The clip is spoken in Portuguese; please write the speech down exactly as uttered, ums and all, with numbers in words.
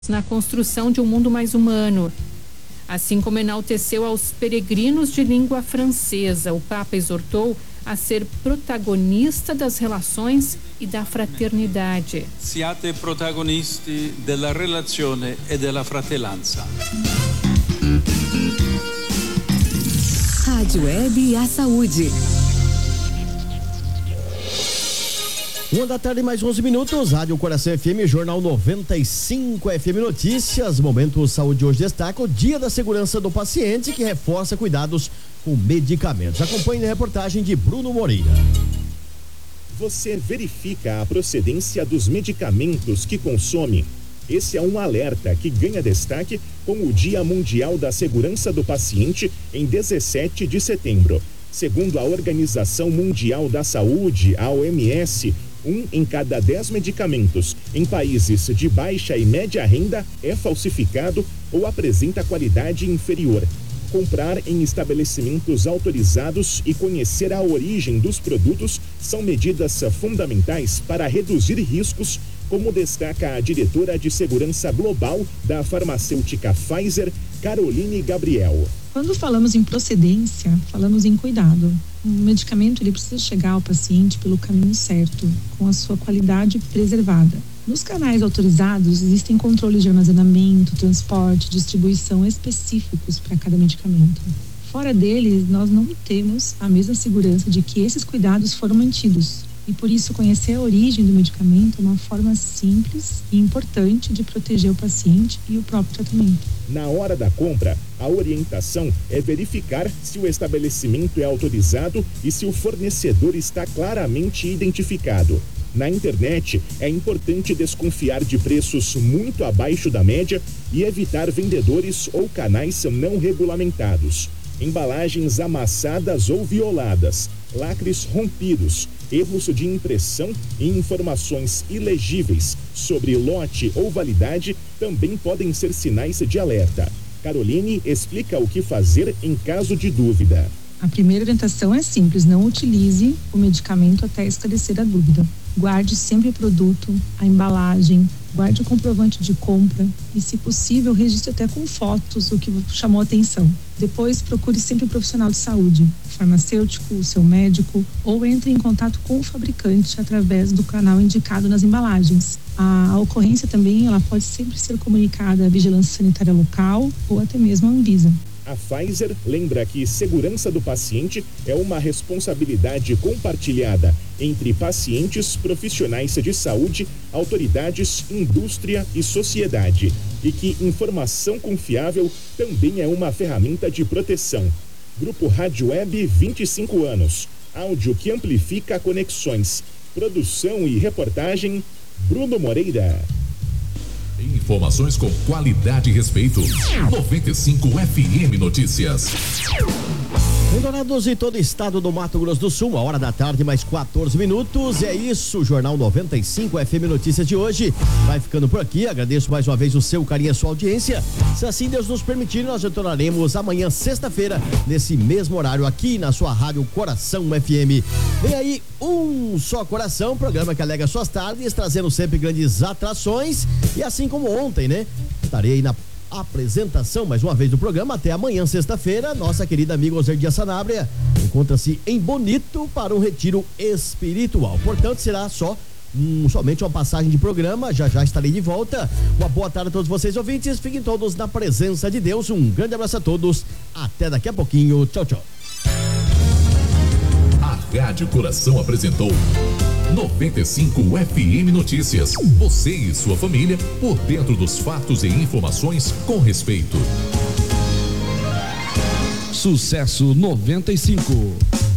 na construção de um mundo mais humano. Assim como enalteceu aos peregrinos de língua francesa, o Papa exortou a ser protagonista das relações e da fraternidade. Siate protagonisti della relazione e della fratellanza. Rádio Web e a Saúde. Uma da tarde, mais onze minutos, Rádio Coração F M, Jornal noventa e cinco F M Notícias. Momento Saúde hoje destaca o Dia da Segurança do Paciente, que reforça cuidados com medicamentos. Acompanhe a reportagem de Bruno Moreira. Você verifica a procedência dos medicamentos que consome. Esse é um alerta que ganha destaque com o Dia Mundial da Segurança do Paciente em dezessete de setembro. Segundo a Organização Mundial da Saúde, a O M S, um em cada dez medicamentos em países de baixa e média renda é falsificado ou apresenta qualidade inferior. Comprar em estabelecimentos autorizados e conhecer a origem dos produtos são medidas fundamentais para reduzir riscos, como destaca a diretora de Segurança Global da farmacêutica Pfizer, Caroline Gabriel. Quando falamos em procedência, falamos em cuidado. O medicamento ele precisa chegar ao paciente pelo caminho certo, com a sua qualidade preservada. Nos canais autorizados existem controles de armazenamento, transporte, distribuição específicos para cada medicamento. Fora deles, nós não temos a mesma segurança de que esses cuidados foram mantidos. E por isso, conhecer a origem do medicamento é uma forma simples e importante de proteger o paciente e o próprio tratamento. Na hora da compra, a orientação é verificar se o estabelecimento é autorizado e se o fornecedor está claramente identificado. Na internet, é importante desconfiar de preços muito abaixo da média e evitar vendedores ou canais não regulamentados. Embalagens amassadas ou violadas, lacres rompidos, erros de impressão e informações ilegíveis sobre lote ou validade também podem ser sinais de alerta. Caroline explica o que fazer em caso de dúvida. A primeira orientação é simples: não utilize o medicamento até esclarecer a dúvida. Guarde sempre o produto, a embalagem, guarde o comprovante de compra e, se possível, registre até com fotos o que chamou a atenção. Depois, procure sempre um profissional de saúde, farmacêutico, o seu médico, ou entre em contato com o fabricante através do canal indicado nas embalagens. A ocorrência também ela pode sempre ser comunicada à Vigilância Sanitária Local ou até mesmo à Anvisa. A Pfizer lembra que segurança do paciente é uma responsabilidade compartilhada entre pacientes, profissionais de saúde, autoridades, indústria e sociedade, e que informação confiável também é uma ferramenta de proteção. Grupo Rádio Web, vinte e cinco anos. Áudio que amplifica conexões. Produção e reportagem, Bruno Moreira. Informações com qualidade e respeito. noventa e cinco F M Notícias. Em Dourados e todo o estado do Mato Grosso do Sul, a hora da tarde, mais quatorze minutos. É isso, o Jornal noventa e cinco F M Notícias de hoje vai ficando por aqui. Agradeço mais uma vez o seu carinho e a sua audiência. Se assim Deus nos permitir, nós retornaremos amanhã, sexta-feira, nesse mesmo horário, aqui na sua rádio Coração F M. Vem aí Um Só Coração, programa que alega suas tardes, trazendo sempre grandes atrações. E assim como ontem, né? Estarei aí na apresentação mais uma vez do programa. Até amanhã, sexta-feira. Nossa querida amiga Oserdia Sanabria encontra-se em Bonito para um retiro espiritual. Portanto, será só um, somente uma passagem de programa. Já já estarei de volta. Uma boa tarde a todos vocês ouvintes. Fiquem todos na presença de Deus. Um grande abraço a todos. Até daqui a pouquinho. Tchau, tchau. A Rádio Coração apresentou noventa e cinco F M Notícias. Você e sua família por dentro dos fatos e informações com respeito. Sucesso noventa e cinco.